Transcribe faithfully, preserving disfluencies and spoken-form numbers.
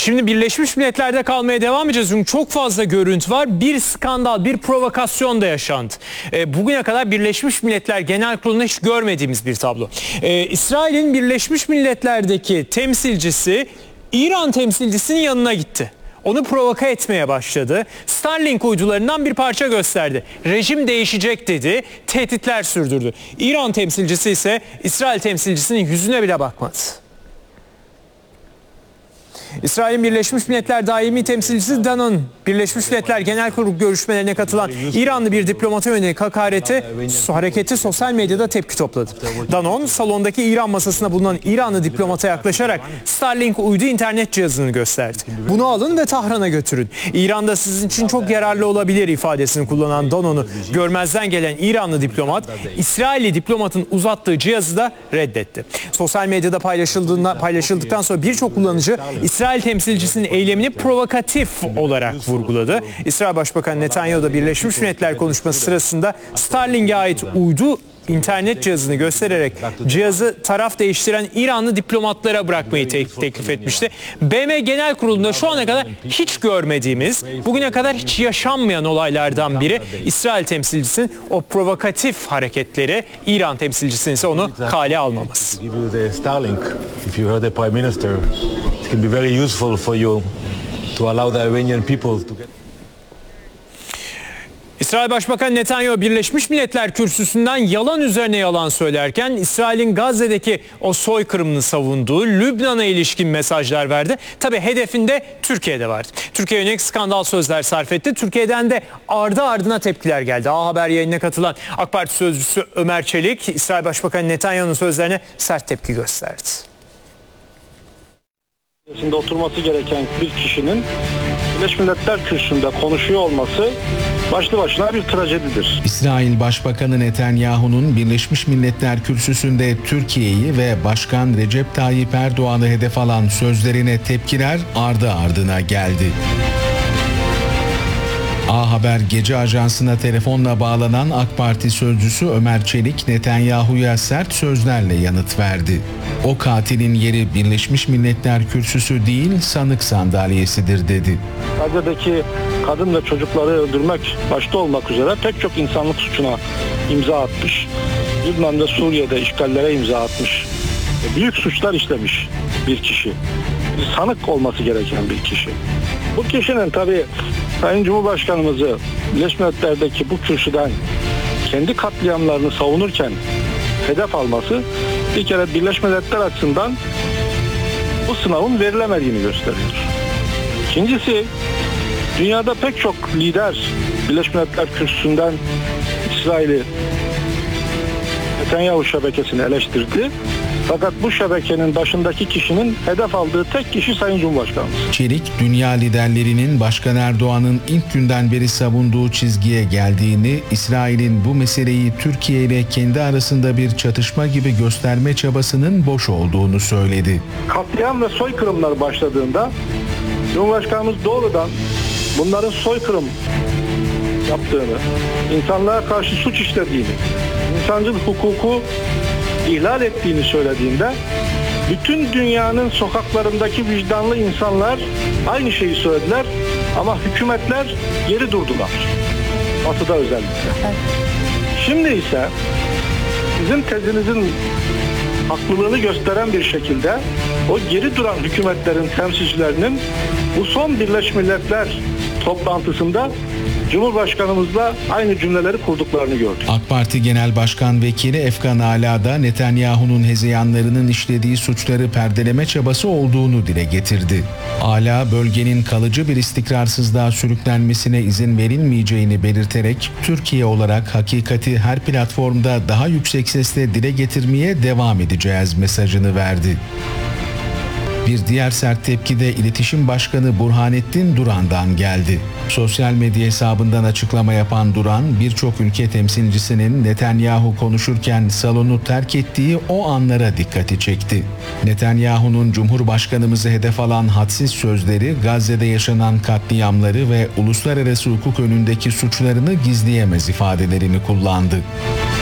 Şimdi Birleşmiş Milletler'de kalmaya devam edeceğiz. Çünkü çok fazla görüntü var. Bir skandal, bir provokasyon da yaşandı. E, bugüne kadar Birleşmiş Milletler Genel Kurulu'nda hiç görmediğimiz bir tablo. E, İsrail'in Birleşmiş Milletler'deki temsilcisi İran temsilcisinin yanına gitti. Onu provoka etmeye başladı. Starlink uydularından bir parça gösterdi. Rejim değişecek dedi. Tehditler sürdürdü. İran temsilcisi ise İsrail temsilcisinin yüzüne bile bakmadı. İsrail'in Birleşmiş Milletler Daimi Temsilcisi Danon, Birleşmiş Milletler Genel Kurulu görüşmelerine katılan İranlı bir diplomata yönelik hakareti, hareketi sosyal medyada tepki topladı. Danon, salondaki İran masasına bulunan İranlı diplomata yaklaşarak Starlink uydu internet cihazını gösterdi. Bunu alın ve Tahran'a götürün. İran'da sizin için çok yararlı olabilir ifadesini kullanan Danon'u görmezden gelen İranlı diplomat, İsrailli diplomatın uzattığı cihazı da reddetti. Sosyal medyada paylaşıldığında, paylaşıldıktan sonra birçok kullanıcı İsrail temsilcisinin eylemini provokatif olarak vurguladı. İsrail Başbakanı Netanyahu da Birleşmiş Milletler konuşması sırasında Starlink'e ait uydu internet cihazını göstererek cihazı taraf değiştiren İranlı diplomatlara bırakmayı te- teklif etmişti. B M Genel Kurulu'nda şu ana kadar hiç görmediğimiz, bugüne kadar hiç yaşanmayan olaylardan biri İsrail temsilcisinin o provokatif hareketleri, İran temsilcisinin ise onu kale almaması. İsrail Başbakanı Netanyahu Birleşmiş Milletler kürsüsünden yalan üzerine yalan söylerken İsrail'in Gazze'deki o soykırımını savunduğu, Lübnan'a ilişkin mesajlar verdi. Tabii hedefinde Türkiye'de vardı. Türkiye'ye yönelik skandal sözler sarf etti. Türkiye'den de ardı ardına tepkiler geldi. A Haber yayınına katılan AK Parti sözcüsü Ömer Çelik, İsrail Başbakanı Netanyahu'nun sözlerine sert tepki gösterdi. Şimdi oturması gereken bir kişinin Birleşmiş Milletler kürsüsünde konuşuyor olması başlı başına bir trajedidir. İsrail Başbakanı Netanyahu'nun Birleşmiş Milletler kürsüsünde Türkiye'yi ve Başkan Recep Tayyip Erdoğan'ı hedef alan sözlerine tepkiler ardı ardına geldi. A Haber gece ajansına telefonla bağlanan AK Parti sözcüsü Ömer Çelik, Netanyahu'ya sert sözlerle yanıt verdi. O katilin yeri Birleşmiş Milletler kürsüsü değil, sanık sandalyesidir dedi. Gazze'deki kadın ve çocukları öldürmek başta olmak üzere pek çok insanlık suçuna imza atmış. Lübnan ve Suriye'de işgallere imza atmış. Büyük suçlar işlemiş bir kişi. Bir sanık olması gereken bir kişi. Bu kişinin tabii Sayın Cumhurbaşkanımızı Birleşmiş Milletler'deki bu kürsüden kendi katliamlarını savunurken hedef alması bir kere Birleşmiş Milletler açısından bu sınavın verilemediğini gösteriyor. İkincisi, dünyada pek çok lider Birleşmiş Milletler kürsüsünden İsrail'i, Netanyahu şebekesini eleştirdi. Fakat bu şebekenin başındaki kişinin hedef aldığı tek kişi Sayın Cumhurbaşkanımız. Çelik, dünya liderlerinin Başkan Erdoğan'ın ilk günden beri savunduğu çizgiye geldiğini, İsrail'in bu meseleyi Türkiye ile kendi arasında bir çatışma gibi gösterme çabasının boş olduğunu söyledi. Katliam ve soykırımlar başladığında Cumhurbaşkanımız doğrudan bunların soykırım yaptığını, insanlığa karşı suç işlediğini, insancıl hukuku ihlal ettiğini söylediğinde bütün dünyanın sokaklarındaki vicdanlı insanlar aynı şeyi söylediler ama hükümetler geri durdular. Batı'da özellikle. Şimdi ise sizin tezinizin haklılığını gösteren bir şekilde o geri duran hükümetlerin temsilcilerinin bu son Birleşmiş Milletler toplantısında Cumhurbaşkanımızla aynı cümleleri kurduklarını gördük. AK Parti Genel Başkan Vekili Efkan Ala da Netanyahu'nun hezeyanlarının işlediği suçları perdeleme çabası olduğunu dile getirdi. Ala, bölgenin kalıcı bir istikrarsızlığa sürüklenmesine izin verilmeyeceğini belirterek Türkiye olarak hakikati her platformda daha yüksek sesle dile getirmeye devam edeceğiz mesajını verdi. Bir diğer sert tepki de İletişim Başkanı Burhanettin Duran'dan geldi. Sosyal medya hesabından açıklama yapan Duran, birçok ülke temsilcisinin Netanyahu konuşurken salonu terk ettiği o anlara dikkati çekti. Netanyahu'nun Cumhurbaşkanımızı hedef alan hadsiz sözleri, Gazze'de yaşanan katliamları ve uluslararası hukuk önündeki suçlarını gizleyemez ifadelerini kullandı.